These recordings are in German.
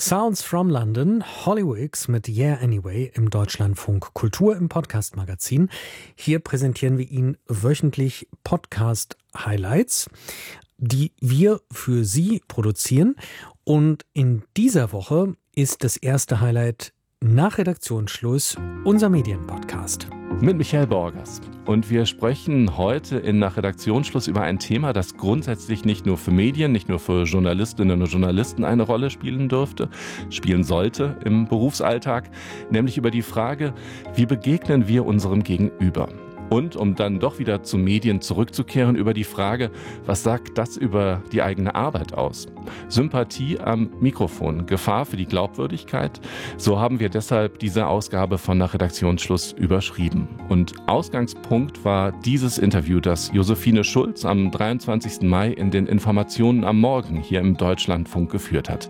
Sounds from London, Hollywood mit Yeah Anyway im Deutschlandfunk Kultur im Podcast-Magazin. Hier präsentieren wir Ihnen wöchentlich Podcast-Highlights, die wir für Sie produzieren. Und in dieser Woche ist das erste Highlight nach Redaktionsschluss unser Medienpodcast. Mit Michael Borgers. Und wir sprechen heute nach Redaktionsschluss über ein Thema, das grundsätzlich nicht nur für Medien, nicht nur für Journalistinnen und Journalisten eine Rolle spielen sollte im Berufsalltag, nämlich über die Frage, wie begegnen wir unserem Gegenüber? Und um dann doch wieder zu Medien zurückzukehren, über die Frage, was sagt das über die eigene Arbeit aus? Sympathie am Mikrofon, Gefahr für die Glaubwürdigkeit? So haben wir deshalb diese Ausgabe von Nach Redaktionsschluss überschrieben. Und Ausgangspunkt war dieses Interview, das Josephine Schulz am 23. Mai in den Informationen am Morgen hier im Deutschlandfunk geführt hat.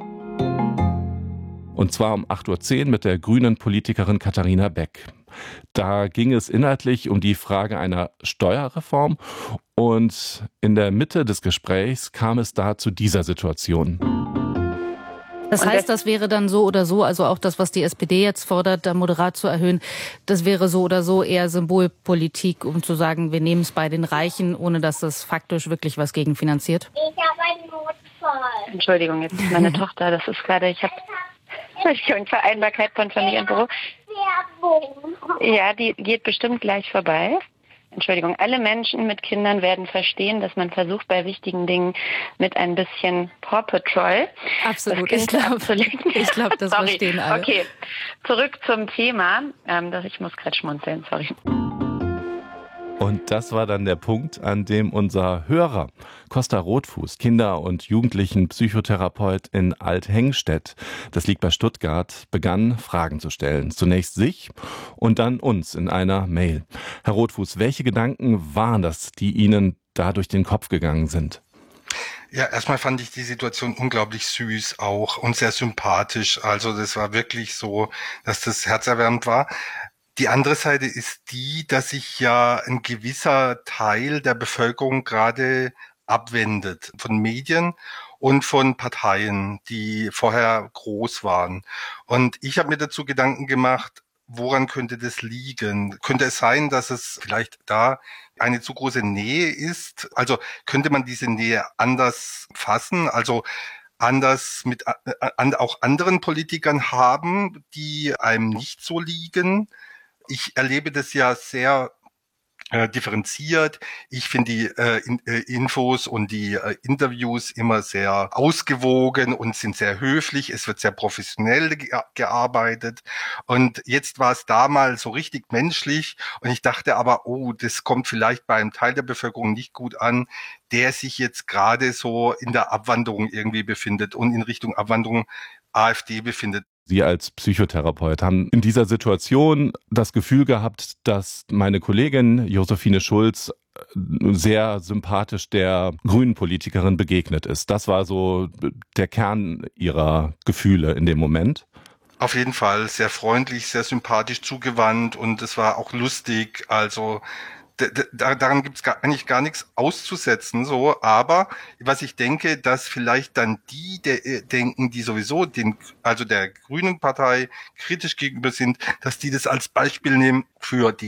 Und zwar um 8.10 Uhr mit der grünen Politikerin Katharina Beck. Da ging es inhaltlich um die Frage einer Steuerreform und in der Mitte des Gesprächs kam es da zu dieser Situation. Das heißt, das wäre dann so oder so, also auch das, was die SPD jetzt fordert, da moderat zu erhöhen, das wäre so oder so eher Symbolpolitik, um zu sagen, wir nehmen es bei den Reichen, ohne dass das faktisch wirklich was gegenfinanziert? Ich habe einen Notfall. Entschuldigung, jetzt ist meine Tochter, das ist gerade, ich habe Vereinbarkeit von Familie und Beruf. Ja, die geht bestimmt gleich vorbei. Entschuldigung, alle Menschen mit Kindern werden verstehen, dass man versucht, bei wichtigen Dingen mit ein bisschen Paw Patrol Absolut, das Kind abzulenken. Ich glaube, das verstehen alle. Okay, zurück zum Thema. Ich muss gerade schmunzeln, sorry. Und das war dann der Punkt, an dem unser Hörer, Costa Rotfuß, Kinder- und Jugendlichen-Psychotherapeut in Althengstedt, das liegt bei Stuttgart, begann, Fragen zu stellen. Zunächst sich und dann uns in einer Mail. Herr Rotfuß, welche Gedanken waren das, die Ihnen da durch den Kopf gegangen sind? Ja, erstmal fand ich die Situation unglaublich süß auch und sehr sympathisch. Also das war wirklich so, dass das herzerwärmend war. Die andere Seite ist die, dass sich ja ein gewisser Teil der Bevölkerung gerade abwendet von Medien und von Parteien, die vorher groß waren. Und ich habe mir dazu Gedanken gemacht, woran könnte das liegen? Könnte es sein, dass es vielleicht da eine zu große Nähe ist? Also könnte man diese Nähe anders fassen? Also anders mit auch anderen Politikern haben, die einem nicht so liegen? Ich erlebe das ja sehr differenziert. Ich finde die Infos und die Interviews immer sehr ausgewogen und sind sehr höflich. Es wird sehr professionell gearbeitet. Und jetzt war es da mal so richtig menschlich. Und ich dachte aber, oh, das kommt vielleicht bei einem Teil der Bevölkerung nicht gut an, der sich jetzt gerade so in der Abwanderung irgendwie befindet und in Richtung Abwanderung AfD befindet. Sie als Psychotherapeut haben in dieser Situation das Gefühl gehabt, dass meine Kollegin Josephine Schulz sehr sympathisch der grünen Politikerin begegnet ist. Das war so der Kern ihrer Gefühle in dem Moment. Auf jeden Fall sehr freundlich, sehr sympathisch zugewandt und es war auch lustig. Also daran gibt es eigentlich gar nichts auszusetzen, so. Aber was ich denke, dass vielleicht dann die denken, die sowieso der Grünen Partei kritisch gegenüber sind, dass die das als Beispiel nehmen für die